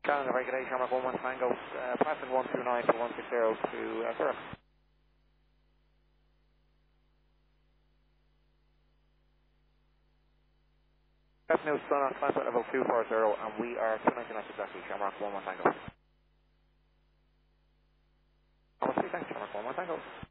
Challenge regulation, Shamrock 11 Tango, passing 129 to 160 to Zurich. That's new Sun on transport level 240 and we are 299 exactly, Shamrock 11 Tango. Thanks, Shamrock 11 Tango.